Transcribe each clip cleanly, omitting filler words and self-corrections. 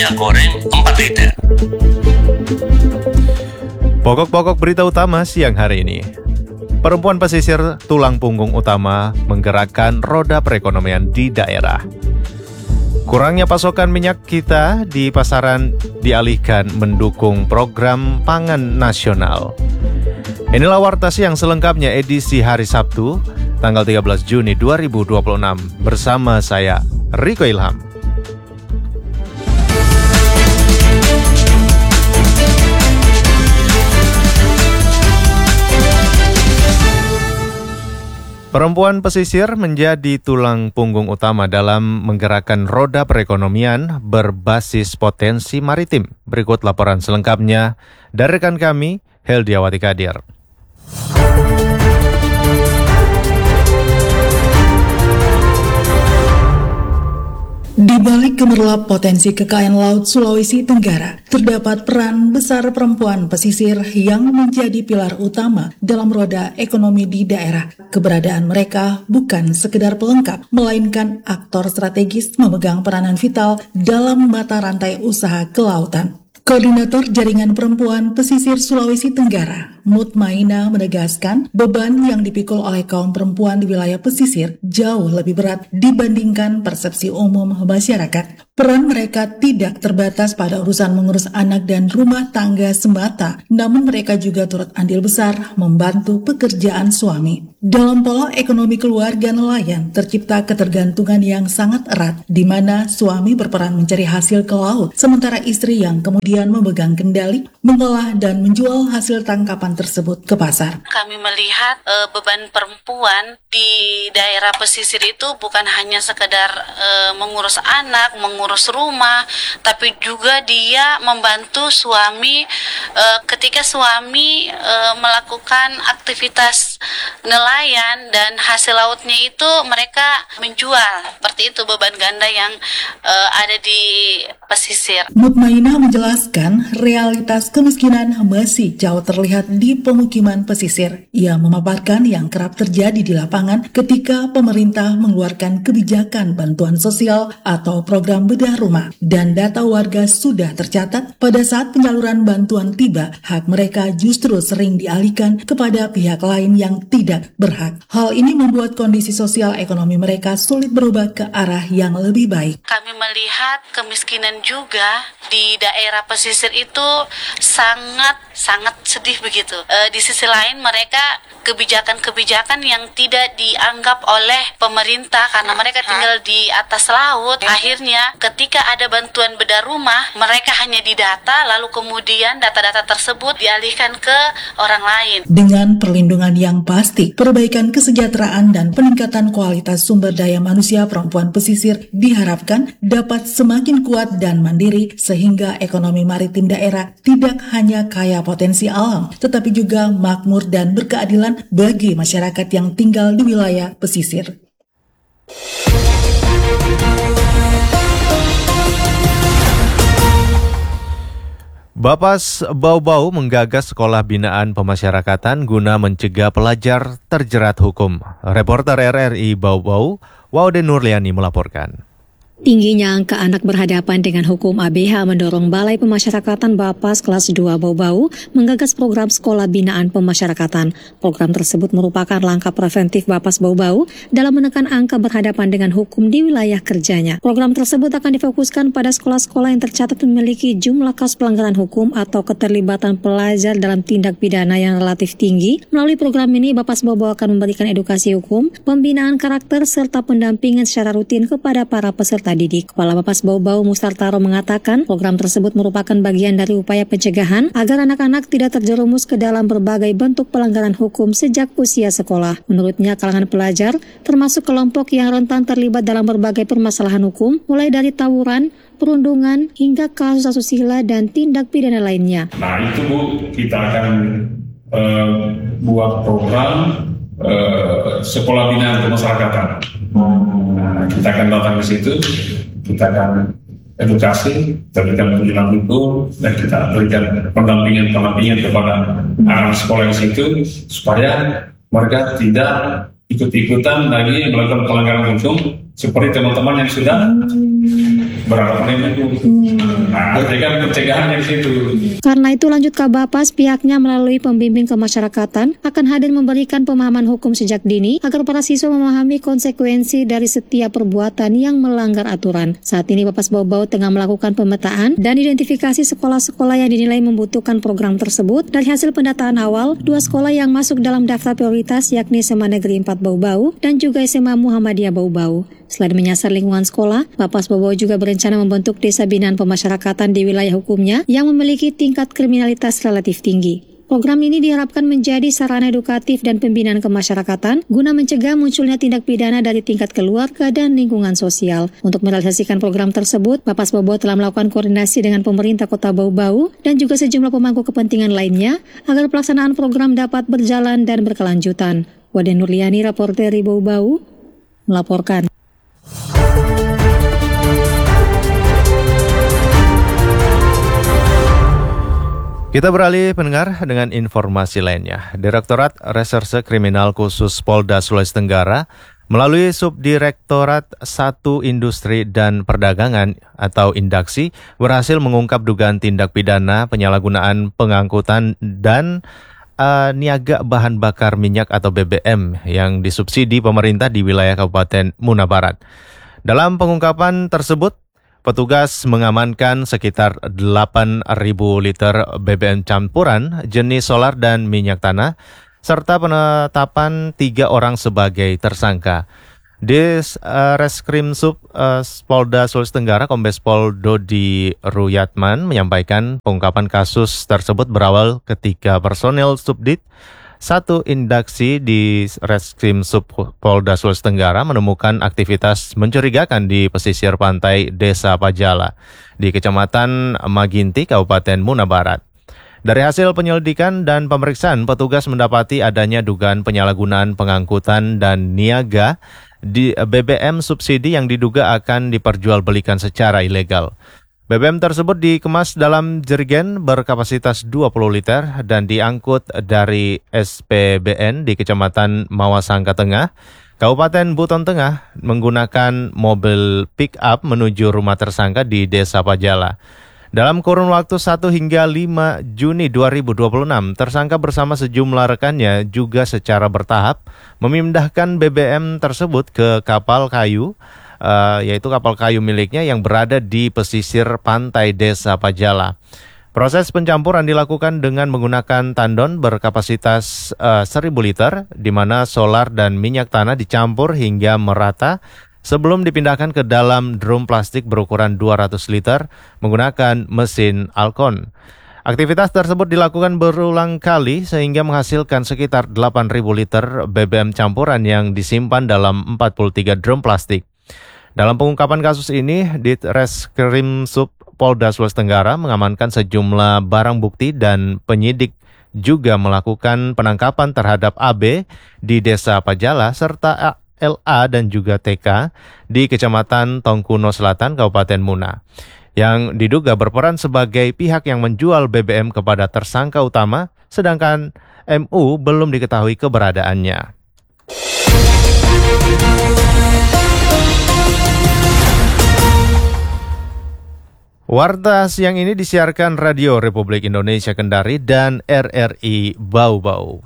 minyak goreng 4 liter. Pokok-pokok berita utama siang hari ini. Perempuan pesisir tulang punggung utama menggerakkan roda perekonomian di daerah. Kurangnya pasokan minyak kita di pasaran dialihkan mendukung program pangan nasional. Inilah Warta Siang selengkapnya edisi hari Sabtu, tanggal 13 Juni 2026. Bersama saya, Riko Ilham. Perempuan pesisir menjadi tulang punggung utama dalam menggerakkan roda perekonomian berbasis potensi maritim. Berikut laporan selengkapnya dari rekan kami, Heldiawati Kadir. Di balik gemerlap potensi kekayaan laut Sulawesi Tenggara, terdapat peran besar perempuan pesisir yang menjadi pilar utama dalam roda ekonomi di daerah. Keberadaan mereka bukan sekedar pelengkap, melainkan aktor strategis memegang peranan vital dalam mata rantai usaha kelautan. Koordinator Jaringan Perempuan Pesisir Sulawesi Tenggara, Mutmaina, menegaskan beban yang dipikul oleh kaum perempuan di wilayah pesisir jauh lebih berat dibandingkan persepsi umum masyarakat. Peran mereka tidak terbatas pada urusan mengurus anak dan rumah tangga semata, namun mereka juga turut andil besar membantu pekerjaan suami. Dalam pola ekonomi keluarga nelayan, tercipta ketergantungan yang sangat erat, di mana suami berperan mencari hasil ke laut, sementara istri yang kemudian memegang kendali, mengolah dan menjual hasil tangkapan tersebut ke pasar. Kami melihat beban perempuan di daerah pesisir itu bukan hanya sekedar mengurus anak, mengurus rumah, tapi juga dia membantu suami ketika suami melakukan aktivitas nelayan dan hasil lautnya itu mereka menjual. Seperti itu beban ganda yang ada di pesisir. Mutmaina menjelaskan realitas kemiskinan masih jauh terlihat di pemukiman pesisir. Ia memaparkan yang kerap terjadi di lapangan ketika pemerintah mengeluarkan kebijakan bantuan sosial atau program bedah rumah. Dan data warga sudah tercatat pada saat penyaluran bantuan tiba, hak mereka justru sering dialihkan kepada pihak lain yang tidak berhak. Hal ini membuat kondisi sosial ekonomi mereka sulit berubah ke arah yang lebih baik. Kami melihat kemiskinan juga di daerah pesisir itu sangat sedih begitu. Di sisi lain mereka kebijakan-kebijakan yang tidak dianggap oleh pemerintah karena mereka tinggal di atas laut. Akhirnya ketika ada bantuan bedah rumah, mereka hanya didata lalu kemudian data-data tersebut dialihkan ke orang lain. Dengan perlindungan yang pasti, perbaikan kesejahteraan dan peningkatan kualitas sumber daya manusia perempuan pesisir diharapkan dapat semakin kuat dan mandiri sehingga ekonomi maritim daerah tidak hanya kaya potensi alam, tetapi juga makmur dan berkeadilan bagi masyarakat yang tinggal di wilayah pesisir. Bapas Bau-Bau menggagas sekolah binaan pemasyarakatan guna mencegah pelajar terjerat hukum. Reporter RRI Bau-Bau, Waude Nurliani melaporkan. Tingginya angka anak berhadapan dengan hukum ABH mendorong Balai Pemasyarakatan Bapas kelas 2 Bau-Bau menggagas program Sekolah Binaan Pemasyarakatan. Program tersebut merupakan langkah preventif Bapas Bau-Bau dalam menekan angka berhadapan dengan hukum di wilayah kerjanya. Program tersebut akan difokuskan pada sekolah-sekolah yang tercatat memiliki jumlah kasus pelanggaran hukum atau keterlibatan pelajar dalam tindak pidana yang relatif tinggi. Melalui program ini, Bapas Bau-Bau akan memberikan edukasi hukum, pembinaan karakter, serta pendampingan secara rutin kepada para peserta didik. Kepala Bapas Bau-Bau Mustartaro mengatakan program tersebut merupakan bagian dari upaya pencegahan agar anak-anak tidak terjerumus ke dalam berbagai bentuk pelanggaran hukum sejak usia sekolah. Menurutnya, kalangan pelajar termasuk kelompok yang rentan terlibat dalam berbagai permasalahan hukum, mulai dari tawuran, perundungan, hingga kasus asusila dan tindak pidana lainnya. Nah itu Bu, kita akan buat program sekolah binaan kemasyarakatan. Nah, kita akan datang ke situ, kita akan edukasi, kita berikan penjelasan hukum, dan kita berikan pendampingan kepada anak sekolah di situ supaya mereka tidak ikut-ikutan lagi melakukan pelanggaran hukum seperti teman-teman yang sudah berhadapan itu. Nah, berikan pencegahan di situ. Karena itu lanjut Kabapas, pihaknya melalui pembimbing kemasyarakatan akan hadir memberikan pemahaman hukum sejak dini agar para siswa memahami konsekuensi dari setiap perbuatan yang melanggar aturan. Saat ini Bapas Bau-Bau tengah melakukan pemetaan dan identifikasi sekolah-sekolah yang dinilai membutuhkan program tersebut. Dari hasil pendataan awal, 2 sekolah yang masuk dalam daftar prioritas yakni SMA Negeri 4 Bau-Bau dan juga SMA Muhammadiyah Bau-Bau. Selain menyasar lingkungan sekolah, Bapas Bau-Bau juga berencana membentuk desa binaan pemasyarakatan di wilayah hukumnya yang memiliki tingkat kriminalitas relatif tinggi. Program ini diharapkan menjadi sarana edukatif dan pembinaan kemasyarakatan guna mencegah munculnya tindak pidana dari tingkat keluarga dan lingkungan sosial. Untuk merealisasikan program tersebut, Bapas Bau-Bau telah melakukan koordinasi dengan pemerintah Kota Bau-Bau dan juga sejumlah pemangku kepentingan lainnya agar pelaksanaan program dapat berjalan dan berkelanjutan. Wade Nurliani, reporter dari Bau-Bau, melaporkan. Kita beralih pendengar dengan informasi lainnya. Direktorat Reserse Kriminal Khusus Polda Sulawesi Tenggara melalui Subdirektorat 1 Industri dan Perdagangan atau Indaksi berhasil mengungkap dugaan tindak pidana penyalahgunaan pengangkutan dan niaga bahan bakar minyak atau BBM yang disubsidi pemerintah di wilayah Kabupaten Muna Barat. Dalam pengungkapan tersebut, petugas mengamankan sekitar 8.000 liter BBM campuran jenis solar dan minyak tanah, serta penetapan 3 orang sebagai tersangka. Reskrim Sub Polda Sulawesi Tenggara Kombes Pol Dodi Ruyatman menyampaikan pengungkapan kasus tersebut berawal ketika personel Subdit 1 Indaksi di Reskrim Sub Polda Sulawesi Tenggara menemukan aktivitas mencurigakan di pesisir pantai Desa Pajala di Kecamatan Maginti, Kabupaten Muna Barat. Dari hasil penyelidikan dan pemeriksaan, petugas mendapati adanya dugaan penyalahgunaan pengangkutan dan niaga di BBM subsidi yang diduga akan diperjualbelikan secara ilegal. BBM tersebut dikemas dalam jerigen berkapasitas 20 liter dan diangkut dari SPBN di Kecamatan Mawasangka Tengah, Kabupaten Buton Tengah menggunakan mobil pick-up menuju rumah tersangka di Desa Pajala. Dalam kurun waktu 1 hingga 5 Juni 2026, tersangka bersama sejumlah rekannya juga secara bertahap memindahkan BBM tersebut ke kapal kayu, yaitu kapal kayu miliknya yang berada di pesisir pantai Desa Pajala. Proses pencampuran dilakukan dengan menggunakan tandon berkapasitas 1.000 liter, di mana solar dan minyak tanah dicampur hingga merata sebelum dipindahkan ke dalam drum plastik berukuran 200 liter menggunakan mesin Alcon. Aktivitas tersebut dilakukan berulang kali sehingga menghasilkan sekitar 8.000 liter BBM campuran yang disimpan dalam 43 drum plastik. Dalam pengungkapan kasus ini, Ditreskrim Sub Polda Sulawesi Tenggara mengamankan sejumlah barang bukti dan penyidik juga melakukan penangkapan terhadap AB di Desa Pajala serta LA dan juga TK di Kecamatan Tongkuno Selatan, Kabupaten Muna, yang diduga berperan sebagai pihak yang menjual BBM kepada tersangka utama, sedangkan MU belum diketahui keberadaannya. Warta siang ini disiarkan Radio Republik Indonesia Kendari dan RRI Bau-Bau.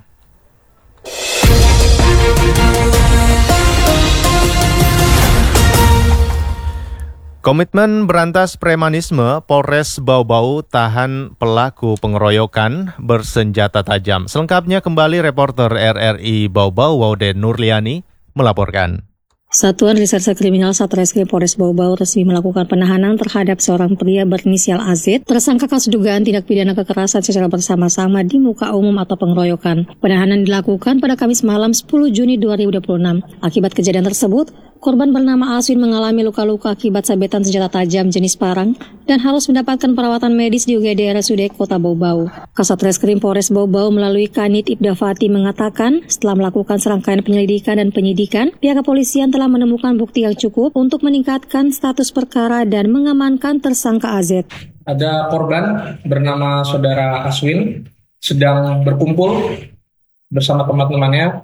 Komitmen berantas premanisme, Polres Bau-Bau tahan pelaku pengeroyokan bersenjata tajam. Selengkapnya kembali reporter RRI Bau-Bau Wade Nurliani melaporkan. Satuan Reserse Kriminal Satreskrim Polres Bau-Bau resmi melakukan penahanan terhadap seorang pria berinisial AZ, tersangka kasus dugaan tindak pidana kekerasan secara bersama-sama di muka umum atau pengeroyokan. Penahanan dilakukan pada Kamis malam 10 Juni 2026. Akibat kejadian tersebut, korban bernama Aswin mengalami luka-luka akibat sabetan senjata tajam jenis parang dan harus mendapatkan perawatan medis di UGD RSUD Kota Bau-Bau. Kasat Reskrim Polres Bau-Bau melalui Kanit Ibda Fati mengatakan, setelah melakukan serangkaian penyelidikan dan penyidikan, pihak kepolisian telah menemukan bukti yang cukup untuk meningkatkan status perkara dan mengamankan tersangka AZ. Ada korban bernama saudara Aswin sedang berkumpul bersama teman-temannya.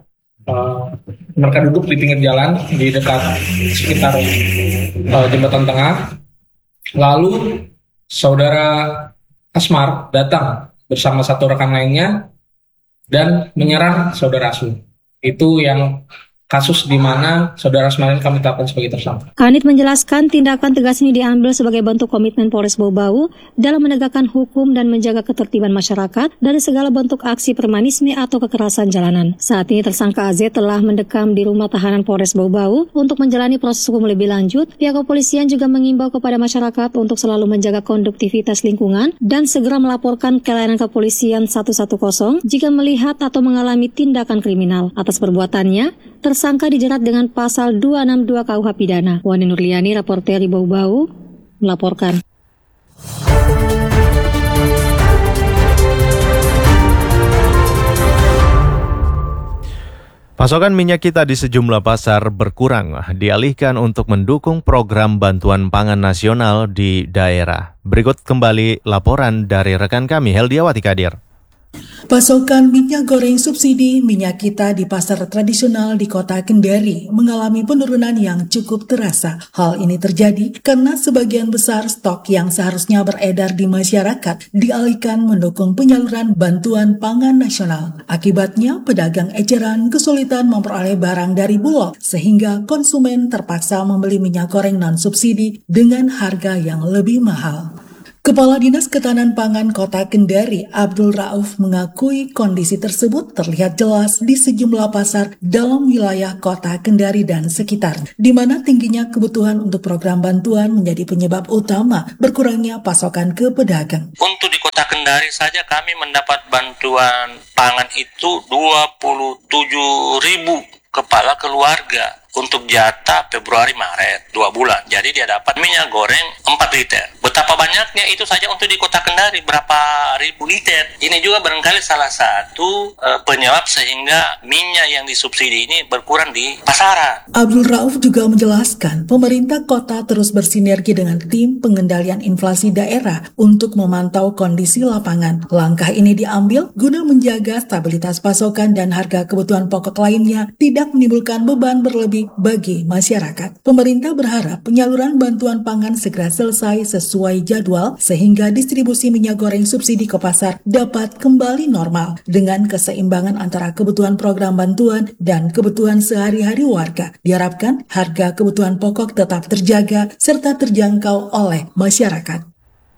Mereka duduk di pinggir jalan di dekat sekitar jembatan tengah. Lalu saudara Asmar datang bersama satu rekan lainnya dan menyerang saudara Aswin. Itu yang kasus di mana saudara Asmar ini kami tetapkan sebagai tersangka. Kanit menjelaskan tindakan tegas ini diambil sebagai bentuk komitmen Polres Bau-Bau dalam menegakkan hukum dan menjaga ketertiban masyarakat dari segala bentuk aksi premanisme atau kekerasan jalanan. Saat ini tersangka AZ telah mendekam di rumah tahanan Polres Bau-Bau untuk menjalani proses hukum lebih lanjut. Pihak kepolisian juga mengimbau kepada masyarakat untuk selalu menjaga konduktivitas lingkungan dan segera melaporkan ke layanan kepolisian 110 jika melihat atau mengalami tindakan kriminal. Atas perbuatannya, tersangka dijerat dengan pasal 262 KUH Pidana. Wani Nurliani, reporter di Bau-Bau, melaporkan. Pasokan minyak kita di sejumlah pasar berkurang, dialihkan untuk mendukung program bantuan pangan nasional di daerah. Berikut kembali laporan dari rekan kami, Heldiawati Kadir. Pasokan minyak goreng subsidi minyak kita di pasar tradisional di kota Kendari mengalami penurunan yang cukup terasa. Hal ini terjadi karena sebagian besar stok yang seharusnya beredar di masyarakat dialihkan mendukung penyaluran bantuan pangan nasional. Akibatnya, pedagang eceran kesulitan memperoleh barang dari Bulog sehingga konsumen terpaksa membeli minyak goreng non-subsidi dengan harga yang lebih mahal. Kepala Dinas Ketahanan Pangan Kota Kendari, Abdul Rauf, mengakui kondisi tersebut terlihat jelas di sejumlah pasar dalam wilayah Kota Kendari dan sekitar, di mana tingginya kebutuhan untuk program bantuan menjadi penyebab utama berkurangnya pasokan ke pedagang. Untuk di Kota Kendari saja kami mendapat bantuan pangan itu 27.000 kepala keluarga untuk jatah Februari-Maret 2 bulan. Jadi dia dapat minyak goreng 4 liter. Betapa banyaknya itu saja untuk di Kota Kendari, berapa ribu liter. Ini juga barangkali salah satu penyebab sehingga minyak yang disubsidi ini berkurang di pasaran. Abdul Rauf juga menjelaskan pemerintah kota terus bersinergi dengan tim pengendalian inflasi daerah untuk memantau kondisi lapangan. Langkah ini diambil guna menjaga stabilitas pasokan dan harga kebutuhan pokok lainnya tidak menimbulkan beban berlebih bagi masyarakat. Pemerintah berharap penyaluran bantuan pangan segera selesai sesuai jadwal sehingga distribusi minyak goreng subsidi ke pasar dapat kembali normal dengan keseimbangan antara kebutuhan program bantuan dan kebutuhan sehari-hari warga. Diharapkan harga kebutuhan pokok tetap terjaga serta terjangkau oleh masyarakat.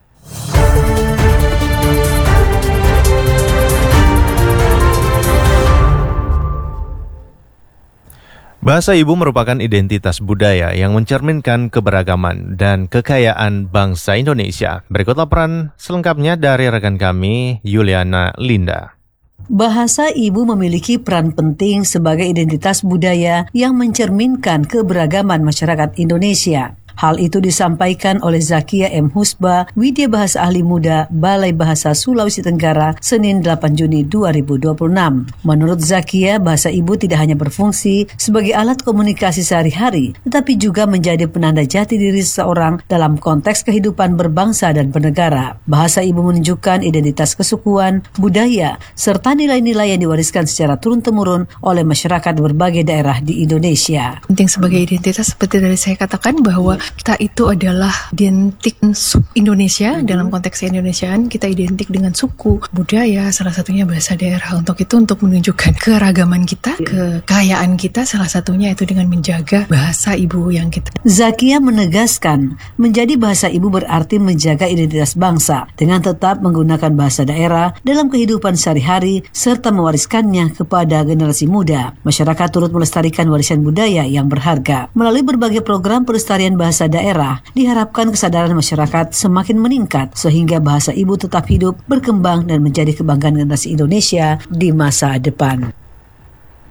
Bahasa ibu merupakan identitas budaya yang mencerminkan keberagaman dan kekayaan bangsa Indonesia. Berikut laporan selengkapnya dari rekan kami, Yuliana Linda. Bahasa ibu memiliki peran penting sebagai identitas budaya yang mencerminkan keberagaman masyarakat Indonesia. Hal itu disampaikan oleh Zakia M. Husba, Widya Bahasa Ahli Muda, Balai Bahasa Sulawesi Tenggara, Senin 8 Juni 2026. Menurut Zakia, bahasa ibu tidak hanya berfungsi sebagai alat komunikasi sehari-hari, tetapi juga menjadi penanda jati diri seseorang dalam konteks kehidupan berbangsa dan bernegara. Bahasa ibu menunjukkan identitas kesukuan, budaya, serta nilai-nilai yang diwariskan secara turun-temurun oleh masyarakat berbagai daerah di Indonesia. Penting sebagai identitas, seperti tadi saya katakan bahwa kita itu adalah identik Indonesia. Dalam konteks Indonesiaan kita identik dengan suku, budaya, salah satunya bahasa daerah. Untuk itu, untuk menunjukkan keragaman kita, kekayaan kita, salah satunya itu dengan menjaga bahasa ibu yang kita. Zakia menegaskan, menjadi bahasa ibu berarti menjaga identitas bangsa dengan tetap menggunakan bahasa daerah dalam kehidupan sehari-hari serta mewariskannya kepada generasi muda. Masyarakat turut melestarikan warisan budaya yang berharga. Melalui berbagai program pelestarian bahasa daerah, diharapkan kesadaran masyarakat semakin meningkat sehingga bahasa ibu tetap hidup, berkembang dan menjadi kebanggaan generasi Indonesia di masa depan.